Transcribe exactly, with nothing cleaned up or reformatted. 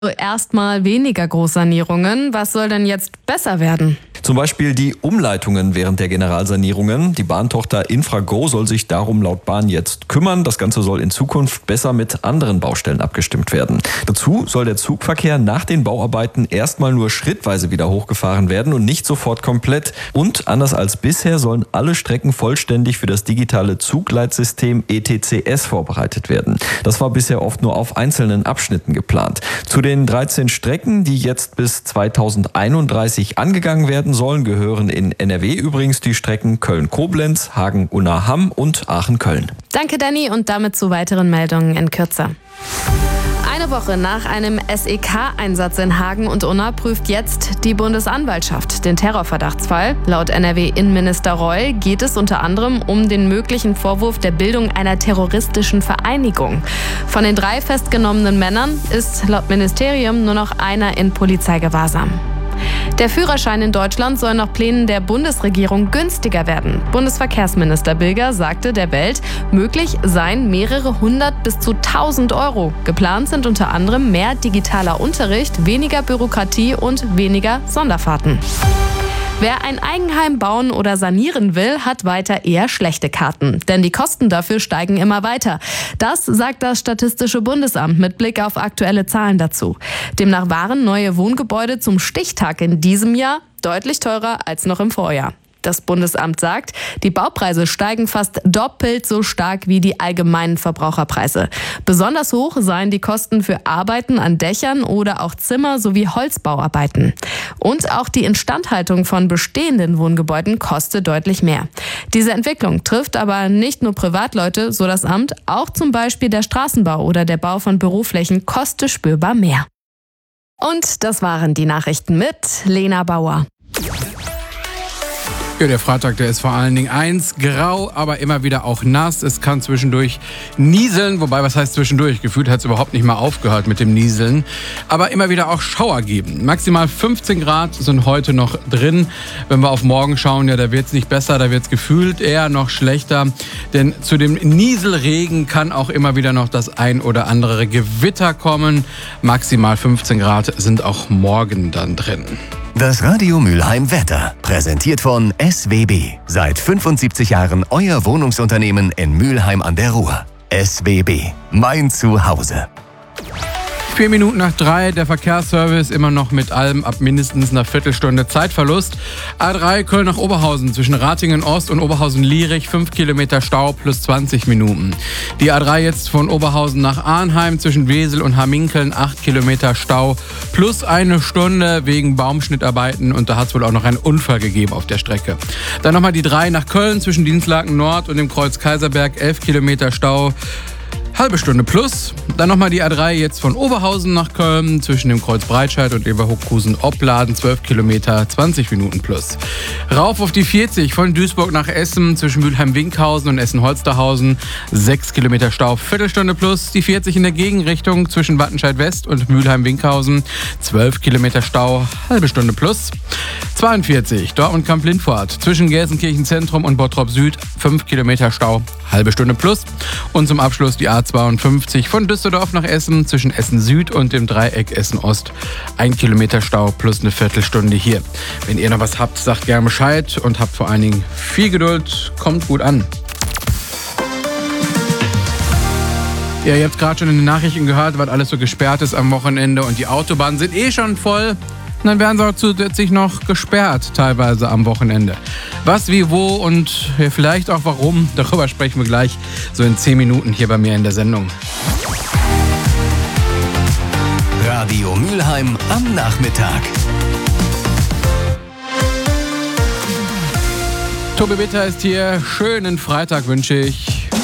Erstmal weniger Großsanierungen. Was soll denn jetzt besser werden? Zum Beispiel die Umleitungen während der Generalsanierungen. Die Bahntochter Infrago soll sich darum laut Bahn jetzt kümmern. Das Ganze soll in Zukunft besser mit anderen Baustellen abgestimmt werden. Dazu soll der Zugverkehr nach den Bauarbeiten erstmal nur schrittweise wieder hochgefahren werden und nicht sofort komplett. Und anders als bisher sollen alle Strecken vollständig für das digitale Zugleitsystem E T C S vorbereitet werden. Das war bisher oft nur auf einzelnen Abschnitten geplant. Zu den dreizehn Strecken, die jetzt bis zweitausendeinunddreißig angegangen werden sollen, gehören in N R W übrigens die Strecken Köln-Koblenz, Hagen-Unna-Hamm und Aachen-Köln. Danke, Danny, und damit zu weiteren Meldungen in Kürze. Eine Woche nach einem S E K-Einsatz in Hagen und Unna prüft jetzt die Bundesanwaltschaft den Terrorverdachtsfall. Laut N R W-Innenminister Reul geht es unter anderem um den möglichen Vorwurf der Bildung einer terroristischen Vereinigung. Von den drei festgenommenen Männern ist laut Ministerium nur noch einer in Polizeigewahrsam. Der Führerschein in Deutschland soll nach Plänen der Bundesregierung günstiger werden. Bundesverkehrsminister Bilger sagte der Welt, möglich seien mehrere hundert bis zu tausend Euro. Geplant sind unter anderem mehr digitaler Unterricht, weniger Bürokratie und weniger Sonderfahrten. Wer ein Eigenheim bauen oder sanieren will, hat weiter eher schlechte Karten. Denn die Kosten dafür steigen immer weiter. Das sagt das Statistische Bundesamt mit Blick auf aktuelle Zahlen dazu. Demnach waren neue Wohngebäude zum Stichtag in diesem Jahr deutlich teurer als noch im Vorjahr. Das Bundesamt sagt, die Baupreise steigen fast doppelt so stark wie die allgemeinen Verbraucherpreise. Besonders hoch seien die Kosten für Arbeiten an Dächern oder auch Zimmer sowie Holzbauarbeiten. Und auch die Instandhaltung von bestehenden Wohngebäuden kostet deutlich mehr. Diese Entwicklung trifft aber nicht nur Privatleute, so das Amt, auch zum Beispiel der Straßenbau oder der Bau von Büroflächen kostet spürbar mehr. Und das waren die Nachrichten mit Lena Bauer. Ja, der Freitag, der ist vor allen Dingen eins, grau, aber immer wieder auch nass. Es kann zwischendurch nieseln, wobei, was heißt zwischendurch? Gefühlt hat es überhaupt nicht mal aufgehört mit dem Nieseln. Aber immer wieder auch Schauer geben. Maximal fünfzehn Grad sind heute noch drin. Wenn wir auf morgen schauen, ja, da wird es nicht besser, da wird es gefühlt eher noch schlechter. Denn zu dem Nieselregen kann auch immer wieder noch das ein oder andere Gewitter kommen. Maximal fünfzehn Grad sind auch morgen dann drin. Das Radio Mülheim Wetter, präsentiert von S W B. Seit fünfundsiebzig Jahren euer Wohnungsunternehmen in Mülheim an der Ruhr. S W B, mein Zuhause. Vier Minuten nach drei, der Verkehrsservice immer noch mit allem ab mindestens einer Viertelstunde Zeitverlust. A drei Köln nach Oberhausen zwischen Ratingen Ost und Oberhausen-Lierich, fünf Kilometer Stau plus zwanzig Minuten. Die A drei jetzt von Oberhausen nach Arnheim zwischen Wesel und Hamminkeln, acht Kilometer Stau plus eine Stunde wegen Baumschnittarbeiten und da hat es wohl auch noch einen Unfall gegeben auf der Strecke. Dann nochmal die drei nach Köln zwischen Dienstlaken Nord und dem Kreuz Kaiserberg, elf Kilometer Stau. Halbe Stunde plus. Dann nochmal die A drei jetzt von Oberhausen nach Köln zwischen dem Kreuz Breitscheid und Leverkusen-Opladen, zwölf Kilometer, zwanzig Minuten plus. Rauf auf die vierzig von Duisburg nach Essen zwischen Mülheim-Winkhausen und Essen-Holsterhausen, sechs Kilometer Stau, Viertelstunde plus. Die vierzig in der Gegenrichtung zwischen Wattenscheid West und Mülheim-Winkhausen, zwölf Kilometer Stau, halbe Stunde plus. zweiundvierzig Dortmund-Kamp-Lindfort zwischen Gelsenkirchen Zentrum und Bottrop Süd, fünf Kilometer Stau, halbe Stunde plus. Und zum Abschluss die A zweiundfünfzig von Düsseldorf nach Essen zwischen Essen Süd und dem Dreieck Essen Ost. Ein Kilometer Stau plus eine Viertelstunde hier. Wenn ihr noch was habt, sagt gerne Bescheid und habt vor allen Dingen viel Geduld. Kommt gut an. Ja, ihr habt gerade schon in den Nachrichten gehört, was alles so gesperrt ist am Wochenende und die Autobahnen sind eh schon voll. Und dann werden sie auch zusätzlich noch gesperrt, teilweise am Wochenende. Was, wie, wo und ja, vielleicht auch warum, darüber sprechen wir gleich so in zehn Minuten hier bei mir in der Sendung. Radio Mülheim am Nachmittag. Tobi Bitter ist hier. Schönen Freitag wünsche ich.